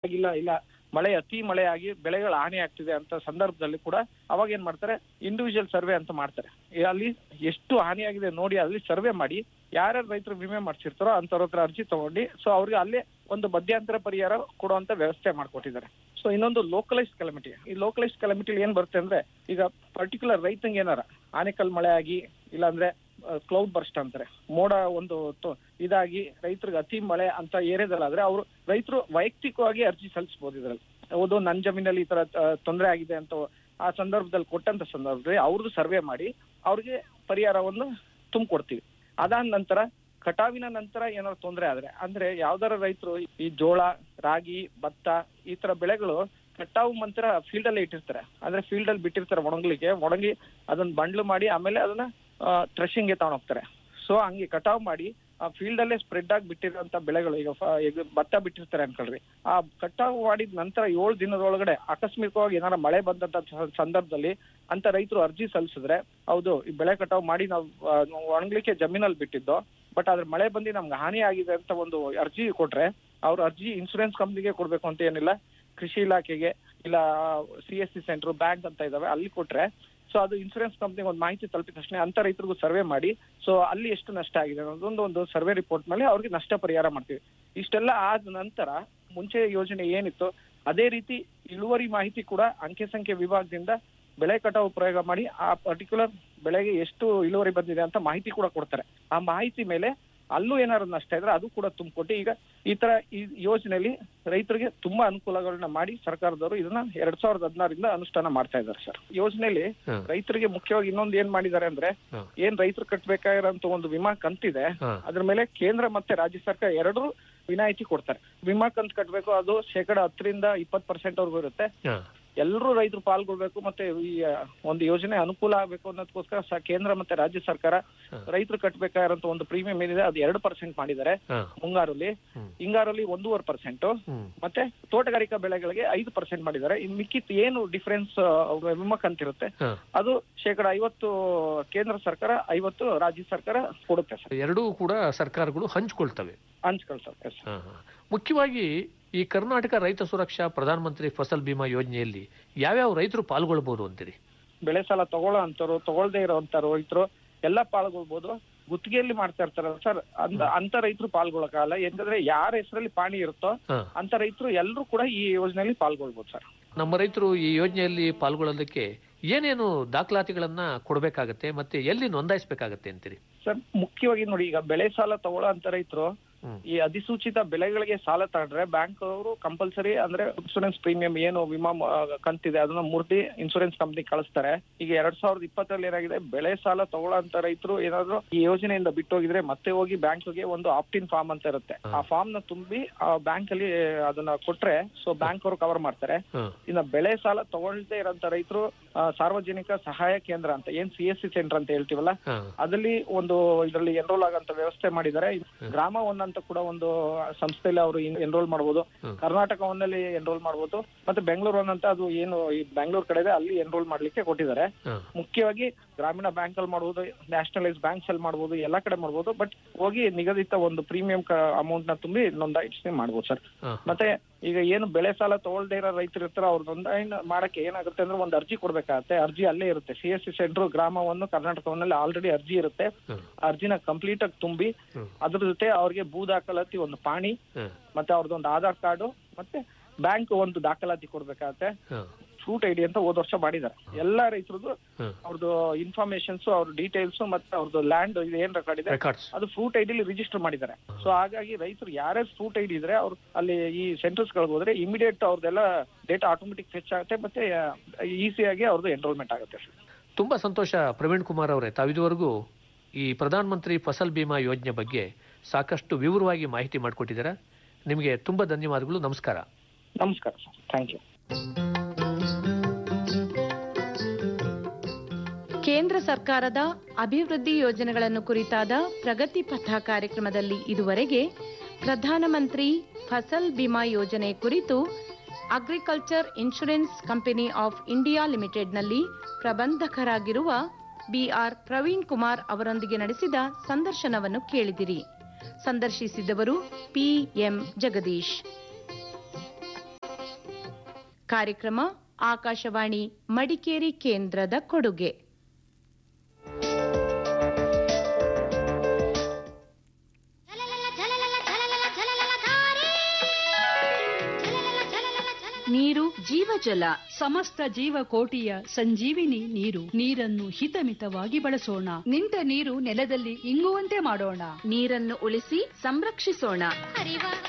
ಇಲ್ಲ ಇಲ್ಲ ಮಳೆ ಅತಿ ಮಳೆಯಾಗಿ ಬೆಳೆಗಳ ಹಾನಿ ಆಗ್ತಿದೆ ಅಂತ ಸಂದರ್ಭದಲ್ಲಿ ಕೂಡ ಅವಾಗ ಏನ್ ಮಾಡ್ತಾರೆ, ಇಂಡಿವಿಜುವಲ್ ಸರ್ವೆ ಅಂತ ಮಾಡ್ತಾರೆ. ಅಲ್ಲಿ ಎಷ್ಟು ಹಾನಿಯಾಗಿದೆ ನೋಡಿ ಅಲ್ಲಿ ಸರ್ವೆ ಮಾಡಿ ಯಾರ್ಯಾರು ರೈತರು ವಿಮೆ ಮಾಡಿಸಿರ್ತಾರೋ ಅಂತವ್ರ ಹತ್ರ ಅರ್ಜಿ ತಗೊಂಡು ಸೊ ಅವ್ರಿಗೆ ಅಲ್ಲೇ ಒಂದು ಮಧ್ಯಂತರ ಪರಿಹಾರ ಕೊಡುವಂತ ವ್ಯವಸ್ಥೆ ಮಾಡ್ಕೊಟ್ಟಿದ್ದಾರೆ. ಸೊ ಇನ್ನೊಂದು ಲೋಕಲೈಸ್ ಕೆಲಮಿಟಿ. ಈ ಲೋಕಲೈಸ್ ಕೆಲಮಿಟಿಲಿ ಏನ್ ಬರುತ್ತೆ ಅಂದ್ರೆ, ಈಗ ಪರ್ಟಿಕ್ಯುಲರ್ ರೈತಂಗೆ ಏನಾರ ಆನೆಕಲ್ ಮಳೆ ಆಗಿ ಇಲ್ಲಾಂದ್ರೆ ಕ್ಲೌಡ್ ಬರ್ಸ್ಟ್ ಅಂತಾರೆ, ಮೋಡ ಒಂದು ಇದಾಗಿ ರೈತರಿಗೆ ಅತಿ ಮಳೆ ಅಂತ ಏರಿಯಾದಲ್ಲಾದ್ರೆ ಅವರು ರೈತರು ವೈಯಕ್ತಿಕವಾಗಿ ಅರ್ಜಿ ಸಲ್ಲಿಸಬಹುದು. ಇದ್ರಲ್ಲಿ ಹೌದು ನನ್ನ ಜಮೀನಲ್ಲಿ ಈ ತರ ತೊಂದರೆ ಆಗಿದೆ ಅಂತ ಆ ಸಂದರ್ಭದಲ್ಲಿ ಕೊಟ್ಟಂತ ಸಂದರ್ಭದಲ್ಲಿ ಅವ್ರದ್ದು ಸರ್ವೆ ಮಾಡಿ ಅವ್ರಿಗೆ ಪರಿಹಾರವನ್ನು ತುಂಬಿಕೊಡ್ತೀವಿ. ಅದಾದ ನಂತರ ಕಟಾವಿನ ನಂತರ ಏನಾದ್ರು ತೊಂದರೆ ಆದ್ರೆ, ಅಂದ್ರೆ ಯಾವ್ದಾರ ರೈತರು ಈ ಜೋಳ, ರಾಗಿ, ಭತ್ತ ಈ ತರ ಬೆಳೆಗಳು ಕಟಾವು ನಂತರ ಫೀಲ್ಡ್ ಅಲ್ಲೇ ಇಟ್ಟಿರ್ತಾರೆ, ಅಂದ್ರೆ ಫೀಲ್ಡ್ ಅಲ್ಲಿ ಬಿಟ್ಟಿರ್ತಾರೆ ಒಣಗಿ ಅದನ್ನ ಬಂಡ್ಲು ಮಾಡಿ ಆಮೇಲೆ ಅದನ್ನ ಥ್ರೆಶಿಂಗ್ಗೆ ತಗೊಂಡೋಗ್ತಾರೆ. ಸೊ ಹಂಗೆ ಕಟಾವ್ ಮಾಡಿ ಆ ಫೀಲ್ಡ್ ಅಲ್ಲೇ ಸ್ಪ್ರೆಡ್ ಆಗಿ ಬಿಟ್ಟಿರೋಂತ ಬೆಳೆಗಳು, ಈಗ ಭತ್ತ ಬಿಟ್ಟಿರ್ತಾರೆ ಅನ್ಕೊಳ್ರಿ, ಆ ಕಟಾವು ಮಾಡಿದ ನಂತರ 7 ದಿನದೊಳಗಡೆ ಆಕಸ್ಮಿಕವಾಗಿ ಏನಾರ ಮಳೆ ಬಂದಂತ ಸಂದರ್ಭದಲ್ಲಿ ಅಂತ ರೈತರು ಅರ್ಜಿ ಸಲ್ಲಿಸಿದ್ರೆ, ಹೌದು ಈ ಬೆಳೆ ಕಟಾವು ಮಾಡಿ ನಾವು ಒಣಗ್ಲಿಕ್ಕೆ ಜಮೀನಲ್ಲಿ ಬಿಟ್ಟಿದ್ದು, ಬಟ್ ಅದ್ರ ಮಳೆ ಬಂದು ನಮ್ಗೆ ಹಾನಿ ಆಗಿದೆ ಅಂತ ಒಂದು ಅರ್ಜಿ ಕೊಟ್ರೆ ಅವ್ರ ಅರ್ಜಿ ಇನ್ಸೂರೆನ್ಸ್ ಕಂಪ್ನಿಗೆ ಕೊಡ್ಬೇಕು ಅಂತ ಏನಿಲ್ಲ, ಕೃಷಿ ಇಲಾಖೆಗೆ ಇಲ್ಲ CSC ಸೆಂಟರ್, ಬ್ಯಾಂಕ್ ಅಂತ ಇದಾವೆ ಅಲ್ಲಿ ಕೊಟ್ರೆ ಸೊ ಅದು ಇನ್ಸೂರೆನ್ಸ್ ಕಂಪ್ನಿಗೆ ಒಂದು ಮಾಹಿತಿ ತಲುಪಿದ ತಕ್ಷಣ ಅಂತ ರೈತರಿಗೂ ಸರ್ವೆ ಮಾಡಿ ಸೊ ಅಲ್ಲಿ ಎಷ್ಟು ನಷ್ಟ ಆಗಿದೆ ಅನ್ನೋದೊಂದು ಒಂದು ಸರ್ವೆ ರಿಪೋರ್ಟ್ ಮೇಲೆ ಅವ್ರಿಗೆ ನಷ್ಟ ಪರಿಹಾರ ಮಾಡ್ತೀವಿ. ಇಷ್ಟೆಲ್ಲ ಆದ ನಂತರ ಮುಂಚೆ ಯೋಜನೆ ಏನಿತ್ತು ಅದೇ ರೀತಿ ಇಳುವರಿ ಮಾಹಿತಿ ಕೂಡ ಅಂಕೆ ಸಂಖ್ಯೆ ವಿಭಾಗದಿಂದ ಬೆಳೆ ಕಟಾವು ಪ್ರಯೋಗ ಮಾಡಿ ಆ ಪರ್ಟಿಕ್ಯುಲರ್ ಬೆಳೆಗೆ ಎಷ್ಟು ಇಳುವರಿ ಬಂದಿದೆ ಅಂತ ಮಾಹಿತಿ ಕೂಡ ಕೊಡ್ತಾರೆ. ಆ ಮಾಹಿತಿ ಮೇಲೆ ಅಲ್ಲೂ ಏನಾದ್ರು ನಷ್ಟ ಇದ್ರೆ ಅದು ಕೂಡ ತುಂಬಿಕೊಟ್ಟು ಈಗ ಈ ತರ ಈ ಯೋಜನೆಯಲ್ಲಿ ರೈತರಿಗೆ ತುಂಬಾ ಅನುಕೂಲಗಳನ್ನ ಮಾಡಿ ಸರ್ಕಾರದವರು ಇದನ್ನ 2016ರಿಂದ ಅನುಷ್ಠಾನ ಮಾಡ್ತಾ ಇದ್ದಾರೆ ಸರ್. ಯೋಜನೆಯಲ್ಲಿ ರೈತರಿಗೆ ಮುಖ್ಯವಾಗಿ ಇನ್ನೊಂದು ಏನ್ ಮಾಡಿದ್ದಾರೆ ಅಂದ್ರೆ, ಏನ್ ರೈತರು ಕಟ್ಟಬೇಕಾಗಿರೋಂತ ಒಂದು ವಿಮಾ ಕಂತಿದೆ ಅದ್ರ ಮೇಲೆ ಕೇಂದ್ರ ಮತ್ತೆ ರಾಜ್ಯ ಸರ್ಕಾರ ಎರಡೂ ವಿನಾಯಿತಿ ಕೊಡ್ತಾರೆ. ವಿಮಾ ಕಂತು ಕಟ್ಟಬೇಕು, ಅದು 10% 20% ವರ್ಗೂ ಇರುತ್ತೆ. ಎಲ್ಲರೂ ರೈತರು ಪಾಲ್ಗೊಳ್ಬೇಕು ಮತ್ತೆ ಈ ಒಂದು ಯೋಜನೆ ಅನುಕೂಲ ಆಗ್ಬೇಕು ಅನ್ನೋದಕ್ಕೋಸ್ಕರ ಕೇಂದ್ರ ಮತ್ತೆ ರಾಜ್ಯ ಸರ್ಕಾರ ರೈತರು ಕಟ್ಟಬೇಕಾಗಿರೋಂತ ಒಂದು ಪ್ರೀಮಿಯಂ ಏನಿದೆ ಅದು 2% ಮಾಡಿದ್ದಾರೆ ಮುಂಗಾರಲ್ಲಿ. ಹಿಂಗಾರಲ್ಲಿ 1.5%, ಮತ್ತೆ ತೋಟಗಾರಿಕಾ ಬೆಳೆಗಳಿಗೆ 5% ಮಾಡಿದ್ದಾರೆ. ಇನ್ ಮಿಕ್ಕಿತ್ ಏನು ಡಿಫರೆನ್ಸ್ ವಿಮಾ ಕಂತಿರುತ್ತೆ ಅದು 50% ಕೇಂದ್ರ ಸರ್ಕಾರ, 50% ರಾಜ್ಯ ಸರ್ಕಾರ ಕೊಡುತ್ತೆ ಸರ್. ಎರಡೂ ಕೂಡ ಸರ್ಕಾರಗಳು ಹಂಚ್ಕೊಳ್ತವೆ. ಮುಖ್ಯವಾಗಿ ಈ ಕರ್ನಾಟಕ ರೈತ ಸುರಕ್ಷಾ ಪ್ರಧಾನಮಂತ್ರಿ ಫಸಲ್ ಬಿಮಾ ಯೋಜನೆಯಲ್ಲಿ ಯಾವ್ಯಾವ ರೈತರು ಪಾಲ್ಗೊಳ್ಬಹುದು ಅಂತೀರಿ? ಬೆಳೆ ಸಾಲ ತಗೊಳ್ಳೋ ಅಂತವ್ರು, ತಗೊಳ್ದೇ ಇರೋಂತ ರೈತರು ಎಲ್ಲ ಪಾಲ್ಗೊಳ್ಬಹುದು. ಗುತ್ತಿಗೆಯಲ್ಲಿ ಮಾಡ್ತಾ ಇರ್ತಾರಲ್ಲ ಸರ್, ಅಂತ ರೈತರು ಪಾಲ್ಗೊಳ್ಳಕ್ಕಾಗಲ್ಲ. ಯಾಕಂದ್ರೆ ಯಾರ ಹೆಸರಲ್ಲಿ ಪಾಣಿ ಇರುತ್ತೋ ಅಂತ ರೈತರು ಎಲ್ಲರೂ ಕೂಡ ಈ ಯೋಜನೆಯಲ್ಲಿ ಪಾಲ್ಗೊಳ್ಬಹುದು ಸರ್. ನಮ್ಮ ರೈತರು ಈ ಯೋಜನೆಯಲ್ಲಿ ಪಾಲ್ಗೊಳ್ಳೋದಕ್ಕೆ ಏನೇನು ದಾಖಲಾತಿಗಳನ್ನ ಕೊಡ್ಬೇಕಾಗತ್ತೆ ಮತ್ತೆ ಎಲ್ಲಿ ನೋಂದಾಯಿಸಬೇಕಾಗತ್ತೆ ಅಂತೀರಿ? ಸರ್ ಮುಖ್ಯವಾಗಿ ನೋಡಿ, ಈಗ ಬೆಳೆ ಸಾಲ ತಗೊಳ್ಳೋ ಅಂತ ರೈತರು ಈ ಅಧಿಸೂಚಿತ ಬೆಳೆಗಳಿಗೆ ಸಾಲ ತಗೊಂಡ್ರೆ ಬ್ಯಾಂಕ್ ಅವರು ಕಂಪಲ್ಸರಿ ಅಂದ್ರೆ ಇನ್ಸೂರೆನ್ಸ್ ಪ್ರೀಮಿಯಂ ಏನು ವಿಮಾ ಕಂತಿದೆ ಅದನ್ನ ಮುರ್ದಿ ಇನ್ಸೂರೆನ್ಸ್ ಕಂಪ್ನಿ ಕಳಿಸ್ತಾರೆ. ಈಗ 2020ರಲ್ಲಿ ಏನಾಗಿದೆ, ಬೆಳೆ ಸಾಲ ತಗೊಳ್ಳೋ ಅಂತ ರೈತರು ಏನಾದ್ರು ಈ ಯೋಜನೆಯಿಂದ ಬಿಟ್ಟು ಹೋಗಿದ್ರೆ ಮತ್ತೆ ಹೋಗಿ ಬ್ಯಾಂಕ್ಗೆ ಒಂದು ಆಪ್ಟಿನ್ ಫಾರ್ಮ್ ಅಂತ ಇರುತ್ತೆ, ಆ ಫಾರ್ಮ್ ನ ತುಂಬಿ ಆ ಬ್ಯಾಂಕ್ ಅಲ್ಲಿ ಅದನ್ನ ಕೊಟ್ರೆ ಸೊ ಬ್ಯಾಂಕ್ ಅವರು ಕವರ್ ಮಾಡ್ತಾರೆ. ಇನ್ನ ಬೆಳೆ ಸಾಲ ತಗೊಳ್ದೇ ಇರೋಂತ ರೈತರು ಸಾರ್ವಜನಿಕ ಸಹಾಯ ಕೇಂದ್ರ ಅಂತ ಏನ್ CSC ಸೆಂಟರ್ ಅಂತ ಹೇಳ್ತೀವಲ್ಲ ಅದಲ್ಲಿ ಒಂದು ಇದರಲ್ಲಿ ಎನ್ರೋಲ್ ಆಗಂತ ವ್ಯವಸ್ಥೆ ಮಾಡಿದ್ದಾರೆ. ಗ್ರಾಮ ಒನ್ ಅಂತ ಕೂಡ ಒಂದು ಸಂಸ್ಥೆಯಲ್ಲಿ ಅವರು ಎನ್ರೋಲ್ ಮಾಡಬಹುದು, ಕರ್ನಾಟಕ ಒನ್ನಲ್ಲಿ ಎನ್ರೋಲ್ ಮಾಡಬಹುದು, ಮತ್ತೆ ಬೆಂಗಳೂರು ಒನ್ ಅಂತ ಅದು ಏನು ಈ ಬೆಂಗಳೂರು ಕಡೆ ಇದೆ ಅಲ್ಲಿ ಎನ್ರೋಲ್ ಮಾಡ್ಲಿಕ್ಕೆ ಕೊಟ್ಟಿದ್ದಾರೆ. ಮುಖ್ಯವಾಗಿ ಗ್ರಾಮೀಣ ಬ್ಯಾಂಕ್ ಅಲ್ಲಿ ಮಾಡಬಹುದು, ನ್ಯಾಷನಲೈಸ್ ಬ್ಯಾಂಕ್ಸ್ ಅಲ್ಲಿ ಮಾಡಬಹುದು, ಎಲ್ಲಾ ಕಡೆ ಮಾಡಬಹುದು. ಬಟ್ ಹೋಗಿ ನಿಗದಿತ ಒಂದು ಪ್ರೀಮಿಯಂ ಅಮೌಂಟ್ ನ ತುಂಬಿ ನೋಂದಾಯಿಸಿ ಮಾಡಬಹುದು ಸರ್. ಮತ್ತೆ ಈಗ ಏನು ಬೆಳೆ ಸಾಲ ತಗೊಳ್ದೇ ಇರೋ ರೈತರು ಇರ್ತಾರ ಅವ್ರ ನೋಂದಣಿ ಮಾಡಕ್ಕೆ ಏನಾಗುತ್ತೆ ಅಂದ್ರೆ ಒಂದು ಅರ್ಜಿ ಕೊಡ್ಬೇಕಾಗತ್ತೆ. ಅರ್ಜಿ ಅಲ್ಲೇ ಇರುತ್ತೆ, CSC ಸೆಂಟರ್ ಗ್ರಾಮವನ್ನು ಕರ್ನಾಟಕವನ್ನಲ್ಲಿ ಆಲ್ರೆಡಿ ಅರ್ಜಿ ಇರುತ್ತೆ. ಅರ್ಜಿನ ಕಂಪ್ಲೀಟ್ ಆಗಿ ತುಂಬಿ ಅದ್ರ ಜೊತೆ ಅವ್ರಿಗೆ ಭೂ ದಾಖಲಾತಿ, ಒಂದು ಪಾಣಿ, ಮತ್ತೆ ಅವ್ರದ್ದೊಂದು ಆಧಾರ್ ಕಾರ್ಡು, ಮತ್ತೆ ಬ್ಯಾಂಕ್ ಒಂದು ದಾಖಲಾತಿ ಕೊಡ್ಬೇಕಾಗತ್ತೆ. ಫ್ರೂಟ್ ಐಡಿ ಅಂತ ಹೋದ ವರ್ಷ ಮಾಡಿದ್ದಾರೆ. ಎಲ್ಲಾ ರೈತರದ್ದು ಅವ್ರದ್ದು ಇನ್ಫಾರ್ಮೇಶನ್ಸ್, ಅವ್ರ ಡೀಟೇಲ್ಸ್ ಮತ್ತೆ ಅವ್ರದ್ದು ಲ್ಯಾಂಡ್ ಏನ್ ರೆಕಾರ್ಡ್ ಇದೆ ಅದು ಫ್ರೂಟ್ ಐಡಿಲಿ ರಿಜಿಸ್ಟರ್ ಮಾಡಿದ್ದಾರೆ. ಸೊ ಹಾಗಾಗಿ ರೈತರು ಯಾರೇ ಫ್ರೂಟ್ ಐಡಿ ಇದ್ರೆ ಅವ್ರು ಅಲ್ಲಿ ಈ ಸೆಂಟರ್ಸ್ ಗಳಿಗೆ ಹೋದ್ರೆ ಇಮಿಡಿಯೇಟ್ ಅವ್ರದ್ದೆಲ್ಲ ಡೇಟಾ ಆಟೋಮೆಟಿಕ್ ಫೆಚ್ ಆಗುತ್ತೆ, ಮತ್ತೆ ಈಸಿಯಾಗಿ ಅವ್ರದ್ದು ಎನ್ರೋಲ್ಮೆಂಟ್ ಆಗುತ್ತೆ. ತುಂಬಾ ಸಂತೋಷ ಪ್ರವೀಣ್ ಕುಮಾರ್ ಅವರೇ, ತಾವಿದುವರೆಗೂ ಈ ಪ್ರಧಾನ ಮಂತ್ರಿ ಫಸಲ್ ಬಿಮಾ ಯೋಜನೆ ಬಗ್ಗೆ ಸಾಕಷ್ಟು ವಿವರವಾಗಿ ಮಾಹಿತಿ ಮಾಡಿಕೊಟ್ಟಿದ್ದೀರಾ. ನಿಮಗೆ ತುಂಬಾ ಧನ್ಯವಾದಗಳು. ನಮಸ್ಕಾರ. ನಮಸ್ಕಾರ ಸರ್, ಥ್ಯಾಂಕ್ ಯು. ಕೇಂದ್ರ ಸರ್ಕಾರದ ಅಭಿವೃದ್ಧಿ ಯೋಜನೆಗಳನ್ನು ಕುರಿತಾದ ಪ್ರಗತಿ ಪಥ ಕಾರ್ಯಕ್ರಮದಲ್ಲಿ ಇದುವರೆಗೆ ಪ್ರಧಾನಮಂತ್ರಿ ಫಸಲ್ ಬಿಮಾ ಯೋಜನೆ ಕುರಿತು agriculture insurance company of India ಲಿಮಿಟೆಡ್ನಲ್ಲಿ ಪ್ರಬಂಧಕರಾಗಿರುವ BR Praveen Kumar ಅವರೊಂದಿಗೆ ನಡೆಸಿದ ಸಂದರ್ಶನವನ್ನು ಕೇಳಿದಿರಿ. ಸಂದರ್ಶಿಸಿದವರು PM ಜಗದೀಶ್. ಕಾರ್ಯಕ್ರಮ ಆಕಾಶವಾಣಿ ಮಡಿಕೇರಿ ಕೇಂದ್ರದ ಕೊಡುಗೆ. ನೀರು ಜೀವಜಲ, ಸಮಸ್ತ ಜೀವಕೋಟಿಯ ಸಂಜೀವಿನಿ ನೀರು. ನೀರನ್ನು ಹಿತಮಿತವಾಗಿ ಬಳಸೋಣ. ನಿಂತ ನೀರು ನೆಲದಲ್ಲಿ ಇಂಗುವಂತೆ ಮಾಡೋಣ. ನೀರನ್ನು ಉಳಿಸಿ ಸಂರಕ್ಷಿಸೋಣ.